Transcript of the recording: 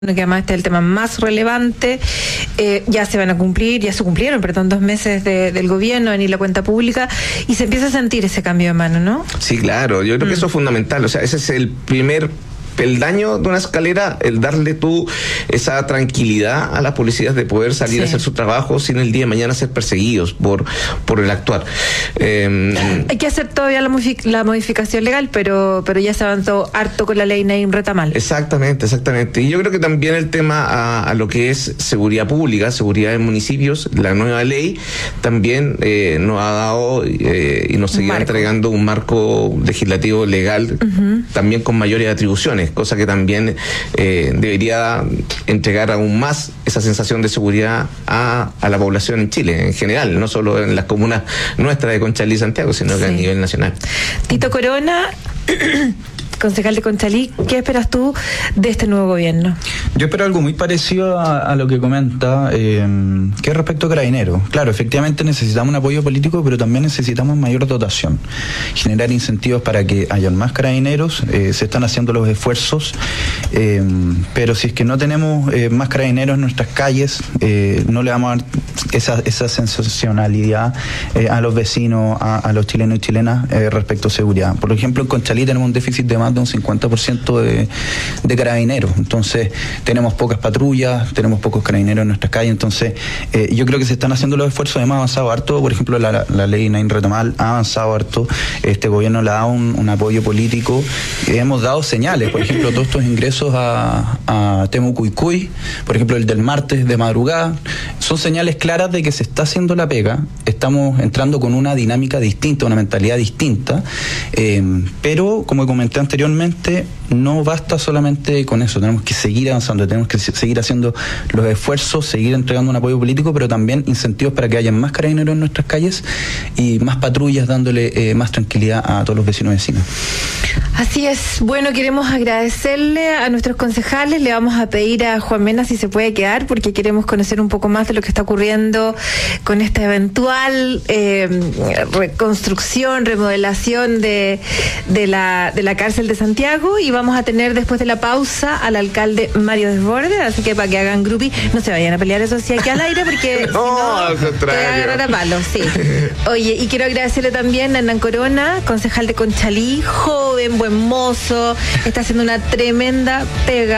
que además este es el tema más relevante. Ya se cumplieron, 2 meses del gobierno, venir la cuenta pública, y se empieza a sentir ese cambio de mano, ¿no? Sí, claro, yo creo que eso es fundamental, o sea, ese es el primer peldaño de una escalera, el darle esa tranquilidad a las policías de poder salir a hacer su trabajo sin el día de mañana ser perseguidos por el actuar. Hay que hacer todavía la modificación legal, pero ya se avanzó harto con la ley Naim Retamal. Exactamente. Y yo creo que también el tema a lo que es seguridad pública, seguridad en municipios, la nueva ley también nos ha dado y nos seguirá entregando un marco legislativo legal, también con mayores atribuciones, cosa que también debería entregar aún más esa sensación de seguridad a la población en Chile en general, no solo en las comunas nuestras de Conchalí y Santiago, sino que a nivel nacional. Tito Corona, concejal de Conchalí, ¿qué esperas tú de este nuevo gobierno? Yo espero algo muy parecido a lo que comenta, que es respecto a Carabineros. Claro, efectivamente necesitamos un apoyo político, pero también necesitamos mayor dotación, generar incentivos para que hayan más carabineros. Se están haciendo los esfuerzos, pero si es que no tenemos más carabineros en nuestras calles, no le vamos a dar esa sensacionalidad a los vecinos, a los chilenos y chilenas respecto a seguridad. Por ejemplo, en Conchalí tenemos un déficit de más de un 50% de carabineros. Entonces, tenemos pocas patrullas, tenemos pocos carabineros en nuestras calles. Entonces, yo creo que se están haciendo los esfuerzos, hemos avanzado harto. Por ejemplo, la ley Naim Retamal ha avanzado harto. Este gobierno le ha dado un apoyo político. Hemos dado señales, por ejemplo, todos estos ingresos a Temucuicui, por ejemplo, el del martes de madrugada, son señales claras de que se está haciendo la pega. Estamos entrando con una dinámica distinta, una mentalidad distinta, pero, como comenté anteriormente, no basta solamente con eso, tenemos que seguir avanzando, tenemos que seguir haciendo los esfuerzos, seguir entregando un apoyo político, pero también incentivos para que haya más carabineros en nuestras calles y más patrullas, dándole más tranquilidad a todos los vecinos y vecinas. Así es. Bueno, queremos agradecerle a nuestros concejales. Le vamos a pedir a Juan Mena si se puede quedar, porque queremos conocer un poco más de lo que está ocurriendo con esta eventual reconstrucción, remodelación de la cárcel de Santiago, y vamos a tener después de la pausa al alcalde Mario Desbordes, así que para que hagan groupie, no se vayan a pelear, eso sí, aquí al aire, porque no, al contrario, te va a agarrar a palos, sí. Oye, y quiero agradecerle también a Hernán Corona, concejal de Conchalí, joven, buen mozo, está haciendo una tremenda pega.